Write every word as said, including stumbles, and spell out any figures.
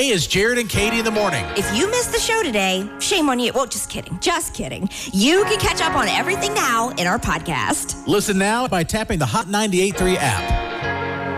Hey is Jared and Katie in the morning. If you missed the show today, shame on you. Well, just kidding. Just kidding. You can catch up on everything now in our podcast. Listen now by tapping the Hot ninety-eight point three app.